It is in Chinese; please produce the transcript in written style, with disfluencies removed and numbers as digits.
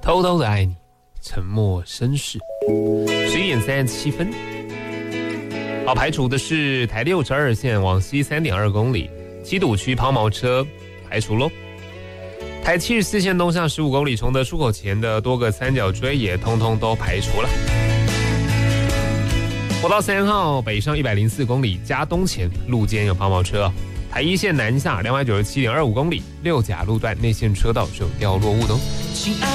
偷偷的爱你，沉默绅士。11点37分。好，排除的是台62线往西3.2公里，七堵区抛锚车排除咯。台74线东向15公里，崇德出口前的多个三角锥也通通都排除了。国道3号北上104公里，嘉东前路肩有抛锚车。台一线南下297.25公里，六甲路段内线车道是有掉落物的哦。